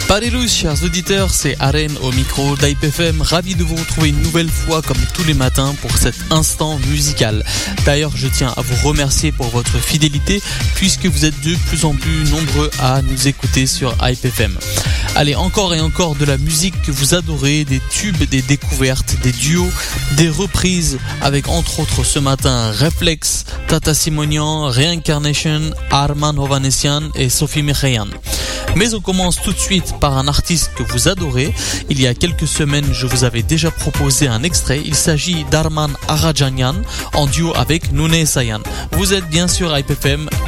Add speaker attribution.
Speaker 1: Paris chers auditeurs, c'est Aren au micro d'IPFM, ravi de vous retrouver une nouvelle fois comme tous les matins pour cet instant musical. D'ailleurs, je tiens à vous remercier pour votre fidélité puisque vous êtes de plus en plus nombreux à nous écouter sur IPFM. Allez, encore et encore de la musique que vous adorez, des tubes, des découvertes, des duos, des reprises avec entre autres ce matin Reflex, Tata Simonian, Reincarnation, Arman Hovhanessian et Sophie Mechayan. Mais on commence tout de suite par un artiste que vous adorez. Il y a quelques semaines, je vous avais déjà proposé un extrait. Il s'agit d'Arman Arajanian en duo avec Nune Sayan. Vous êtes bien sur IPFM.